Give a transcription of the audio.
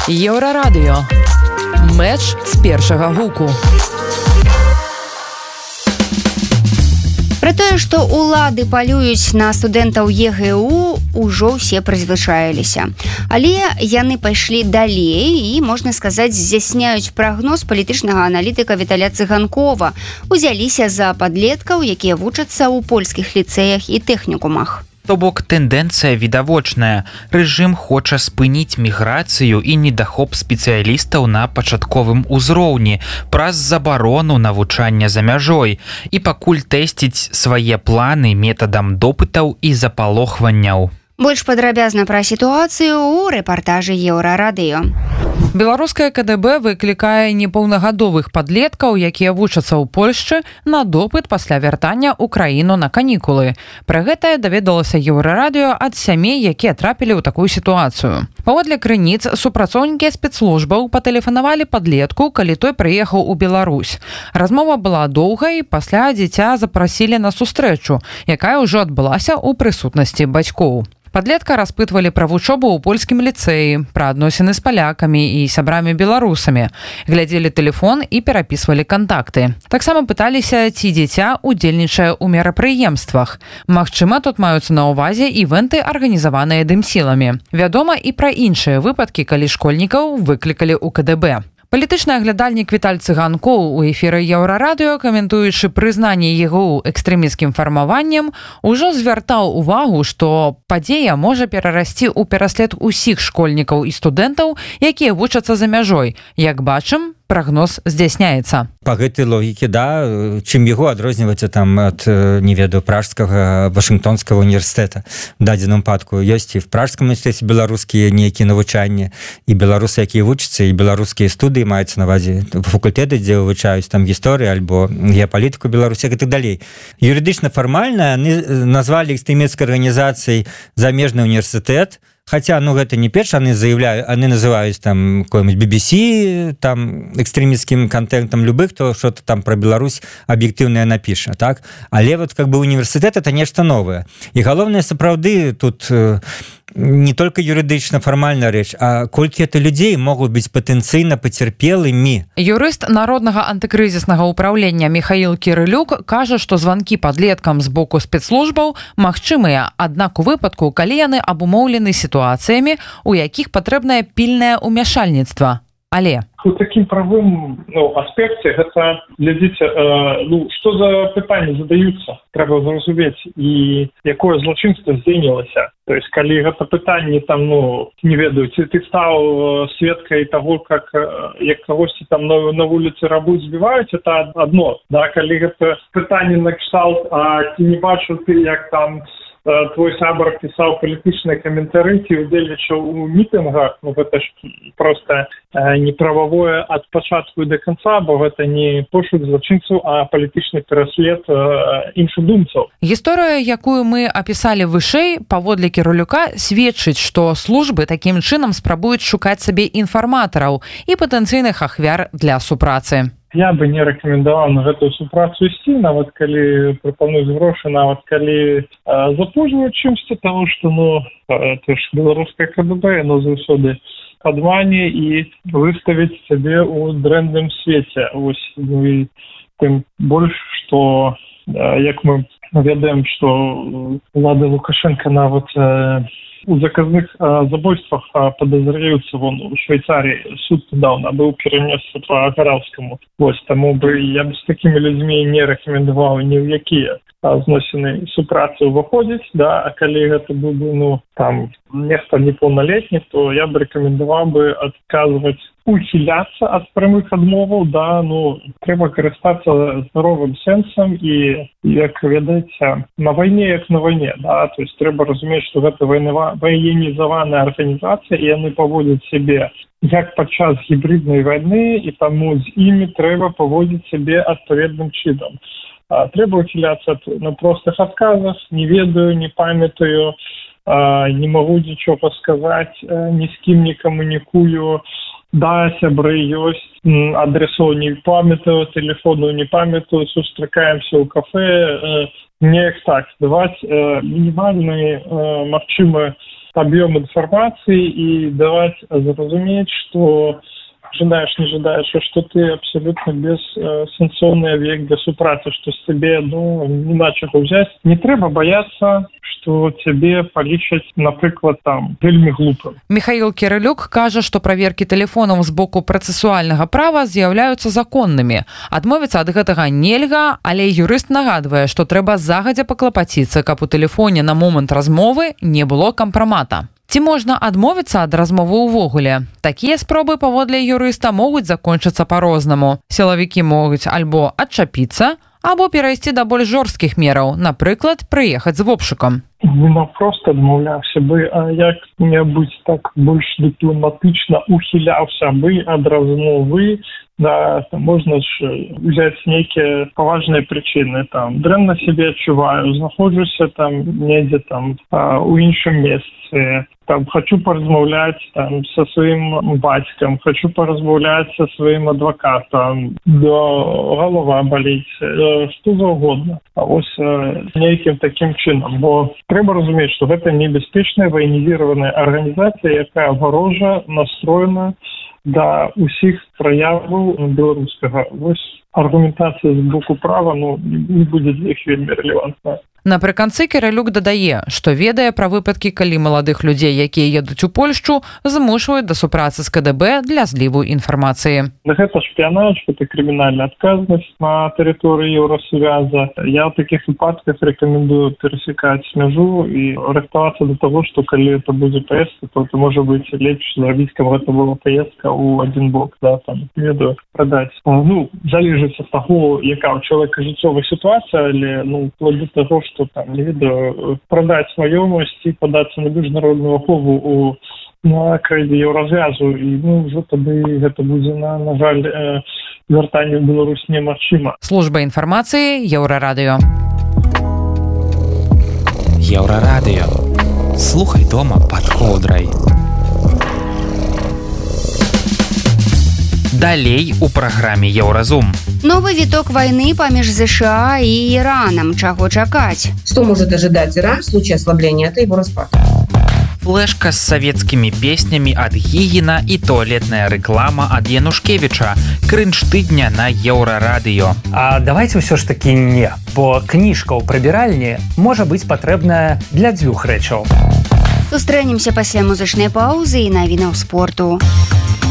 Еўрарадыё. Мэч з першага гуку. Пра тое, што ўлады палююць на студэнтаў ЕГУ, ужо ўсе прызвычаіліся. Але яны пайшлі далей і, можна сказаць, здзяйсняюць прагноз палітычнага аналітыка Віталя Цыганкова. Узяліся за падлеткаў, якія вучацца ў польскіх ліцэях і тэхнікумах. То бок тэндэнцыя відавочная. Рэжым хоча спыніць міграцыю і недахоп спецыялістаў на пачатковым узроўні праз забарону навучання за мяжой і пакуль тэсціць свае планы метадам допытаў і запалохванняў. Больш падрабязна пра сітуацыю ў рэпартажы Еўрарадыё. Беларускае КДБ выклікае непаўнагадовых падлеткаў, якія вучацца ў Польшчы, на допыт пасля вяртання ў краіну на канікулы. Пра гэта даведалася Еўрарадыё ад сямей, якія трапілі ў такую сітуацыю. Паводле крыніц, супрацоўнікі спецслужбаў патэлефанавалі падлетку, калі той прыехаў у Беларусь. Размова была доўгай, пасля дзіця запрасілі на сустрэчу, якая ўжо адбылася ў прысутнасці бацькоў. Падлетка распытвалі пра вучобу ў польскім ліцэі, пра адносіны з палякамі і сябрамі-беларусамі, глядзелі тэлефон і перапісвалі кантакты. Таксама пыталіся, ці дзіця удзельнічае ў мерапрыемствах. Магчыма, тут маюцца на ўвазе івэнты, арганізаваныя дымсіламі. Вядома і пра іншыя выпадкі, калі школьнікаў выклікалі ў КДБ. Палітычны аглядальнік Віталь Цыганкоў у эфіры Еўрарадыё, каментуючы прызнанне ЕГУ экстрэмісцкім фармаваннем, ужо звяртаў увагу, што падзея можа перарасці ў пераслед усіх школьнікаў і студэнтаў, якія вучацца за мяжой. Як бачым, прагноз здзяйсняецца. Па гэтай логіке, да, чым яго адрозніваецца там ад, не ведаю, пражскага, Вашынгтонскага універсітэта. У дадзеным падку ёсць і в пражскім універсітэце беларускія нейкія навучанні, і беларусы, якія вучацца, і беларускія студыі маюцца на ўвазе, факультэты, дзе вывучаюць там гісторыю альбо геапалітыку Беларусі, і так далей. Юрыдычна фармальна яны назвалі экстрэмісцкай арганізацыяй замежны універсітэт. Хотя, гэта не перш, яны называюць там какой-нибудь BBC, там экстремистским контентом любых, кто что-то там про Беларусь объективное напіша, так? Але вот как бы университет это нешта новое. И галоўнае сапраўды тут не только юридычна фармальная рэч, а колькі это людзей могуць быць патэнцыйна пацярпелымі. Юрыст Народнага антыкрызіснага ўпраўлення Михаил Кірылюк кажа, што званкі падлеткам з боку спецслужбаў магчымыя, аднак у выпадку, калі яны абумоўлены сітуацыямі, у якіх патрэбнае пільнае ўмяшальніцтва. Але у такім правым аспекце гэта, глядзіце, што за пытанні задаюцца, трэба зразумець, і якое злачынства здзейнілася. То есть, калі гэта пытанне там, не ведаю, ці ты стаў сведкай таго, як кагосьці там на вуліцы рабу збіваюць, это адно. Да? Калі гэта пытанне на кшталт, а ці не бачыў ты, як там твой сябар пісаў палітычныя каментары, ці удзельнічаў у мітынгах, гэта ж проста неправавое ад пачатку і до канца, бо гэта не пошук злачынцаў, а палітычны пераслед іншадумцаў. Гісторыя, якую мы апісалі вышэй, паводле Кірылюка, сведчыць, што службы такім чынам спрабуюць шукаць сабе інфарматараў і патэнцыйных ахвяр для супрацы. Я бы не рэкамендаваў на гэтую супрацу ісці, нават калі прапануюць грошы, нават калі запужваюць чымсьці, таму што, это ж беларускае КДБ, яно заўсёды падмане і выставіць сябе ў дрэнным свеце. Вось, і тым больш, што, як мы ведаем, што ўлады Лукашенка нават у заказных забойствах подозреваются у Швейцарии. Суд недавно был перенесся по Гараўскому. Вось, тому бы я бы с такими людьми не рекомендовал ни в якія зносіны супрацы ўваходзіць, да, а калі гэта быў бы, там, нехта непаўналетні, то я бы рекомендовал бы отказывать, ухиляться от прямых адмоваў, да, трэба карыстацца здаровым сэнсам і, як ведаеце, на вайне, як на вайне, да, то есть трэба разумець, што гэта ваенізаваная арганізацыя, і яны паводзяць сябе як падчас гібриднай вайны, і таму з імі трэба паводзіць сябе адпаведным чынам. Трэба ухиляться на простых адказах, не ведаю, не памятаю, не могу нічога сказаць, ні з кім не камунікую, да, сябры ёсць, адресоў не памятаю, телефону не памятаю, сустракаемся ў кафе, неяк так, даваць мінімальны магчымы объем информации и давать зразуметь, что жадаешь, не жадаешь, что ты абсолютно бессанкционный объект для супрацы, что с тебе, нема чего взять. Не треба бояться, что тебе полічаць, напрыклад, там, вельмі глупым. Михаил Кирилюк кажа, што праверкі тэлефонаў з боку працэсуальнага права з'яўляюцца законнымі. Адмовіцца ад гэтага нельга, але юрыст нагадвае, што трэба загадзя паклапаціцца, каб у тэлефоне на момант размовы не было кампрамата. Ці можна адмовіцца ад размовы ўвогуле? Такія спробы, паводле юрыста, могуць закончыцца па-рознаму. Сілавікі могуць альбо адчапіцца, або перайсці да больш жорсткіх мераў, напрыклад, прыехаць з обшукам. Не напросто адмаўляўся бы, а як-небудзь так больш дыпламатычна ухіляўся бы ад размовы. Да, там можна ж взять нейкія паважныя прычыны, там, дрэнна себе адчуваю, знаходжуся там недзе там у іншым месцы, там, хочу поразмаўляць там со сваім бацькам, хочу поразмаўляць со сваім адвакатам, голова баліць, што заўгодна. А вось нейкім такім чынам, бо трэба разумець, што гэта небяспечная военізіраваная арганізацыя, якая варожа настроена да усіх праяваў беларускага. Вось аргументацыя з боку права не будзе для іх вельмі рэлевантная. Напрыканцы Кірылюк дадае, што ведае пра выпадкі, калі маладых людзей, якія едуць у Польшчу, змушваюць да супрацы з КДБ для зліву інфармацыі. Гэта шпіянаж, гэта крымінальная адказнасць на тэрыторыі Еўрасавяза. Я ў такіх выпадках рэкамендую перасекаць мяжу і рыхтавацца да таго, што калі это будзе паездка, то можа быць лепш зрабіць, каб гэта была паездка ў адзін бок, да, там, ведаю, прадаць. Залежыць ад таго, якая ў чалавека жыццёвая сітуацыя, але, вплоть до таго, што там, не ведаю, прадаць маёмасць і падацца на міжнародную ахову на краіне Еўразвязу, і ўжо тады гэта будзе, на жаль, вяртанне ў Беларусь немагчыма. Служба інфармацыі Еўрарадыё. Еўрарадыё. Слухай дома пад коўдрай. Далей у праграме Еўразум. Новый виток войны паміж США и Ираном. Чего чакать? Что может ожидать Иран в случае ослабления от его распада? Флешка с советскими песнями от Гигина и туалетная реклама от Янушкевича. Кринж тыдня на Еўрарадыё. А давайте все ж таки не, бо кніжка ў прыбіральні можа быць патрэбная для дзвюх рэчаў. Сустрэнемся пасля музычнай паўзы і навінаў спорту.